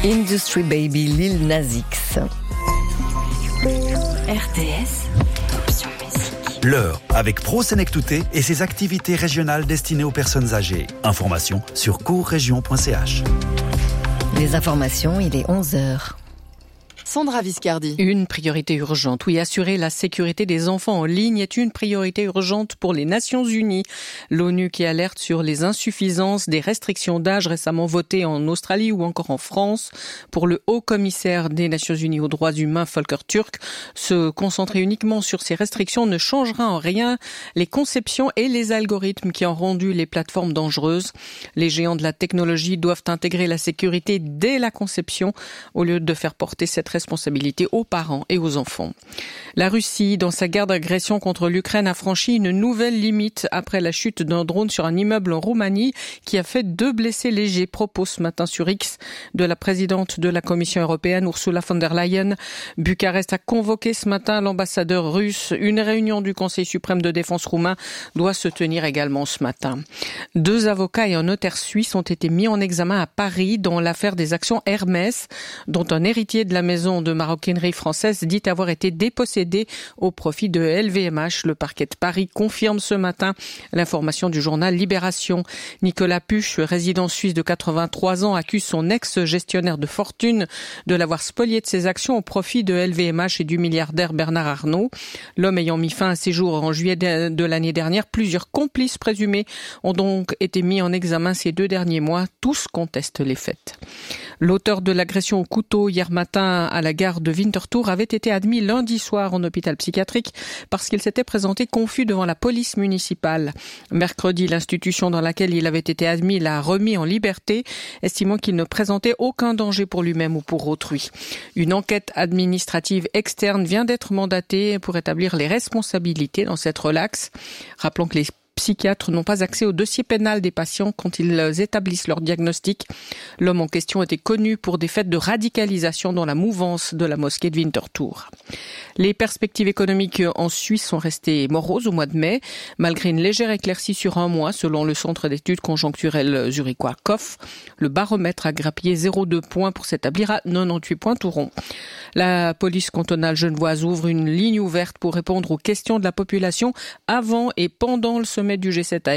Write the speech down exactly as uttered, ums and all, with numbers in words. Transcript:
Industry Baby, Lil Nas X. R T S, option musique. L'heure avec Pro Senectouté et ses activités régionales destinées aux personnes âgées. Informations sur courregion point c h. Les informations, il est onze heures. Sandra Viscardi. Une priorité urgente. Oui, assurer la sécurité des enfants en ligne est une priorité urgente pour les Nations Unies. L'ONU qui alerte sur les insuffisances des restrictions d'âge récemment votées en Australie ou encore en France. Pour le haut commissaire des Nations Unies aux droits humains, Volker Turk, se concentrer uniquement sur ces restrictions ne changera en rien les conceptions et les algorithmes qui ont rendu les plateformes dangereuses. Les géants de la technologie doivent intégrer la sécurité dès la conception au lieu de faire porter cette responsabilité aux parents et aux enfants. La Russie, dans sa guerre d'agression contre l'Ukraine, a franchi une nouvelle limite après la chute d'un drone sur un immeuble en Roumanie qui a fait deux blessés légers. Propos ce matin sur X de la présidente de la Commission européenne, Ursula von der Leyen. Bucarest a convoqué ce matin l'ambassadeur russe. Une réunion du Conseil suprême de défense roumain doit se tenir également ce matin. Deux avocats et un notaire suisse ont été mis en examen à Paris dans l'affaire des actions Hermès, dont un héritier de la maison de maroquinerie française dit avoir été dépossédé au profit de L V M H. Le parquet de Paris confirme ce matin l'information du journal Libération. Nicolas Puche, résident suisse de quatre-vingt-trois ans, accuse son ex-gestionnaire de fortune de l'avoir spolié de ses actions au profit de L V M H et du milliardaire Bernard Arnault. L'homme ayant mis fin à ses jours en juillet de l'année dernière, plusieurs complices présumés ont donc été mis en examen ces deux derniers mois. Tous contestent les faits. L'auteur de l'agression au couteau hier matin à la gare de Winterthur avait été admis lundi soir en hôpital psychiatrique parce qu'il s'était présenté confus devant la police municipale. Mercredi, l'institution dans laquelle il avait été admis l'a remis en liberté, estimant qu'il ne présentait aucun danger pour lui-même ou pour autrui. Une enquête administrative externe vient d'être mandatée pour établir les responsabilités dans cette relaxe. Rappelons que les psychiatres n'ont pas accès au dossier pénal des patients quand ils établissent leur diagnostic. L'homme en question était connu pour des faits de radicalisation dans la mouvance de la mosquée de Winterthur. Les perspectives économiques en Suisse sont restées moroses au mois de mai, malgré une légère éclaircie sur un mois, selon le Centre d'études conjoncturelles zurichois C O F. Le baromètre a grappillé zéro virgule deux points pour s'établir à quatre-vingt-dix-huit points tout rond. La police cantonale genevoise ouvre une ligne ouverte pour répondre aux questions de la population avant et pendant le sommet du G sept à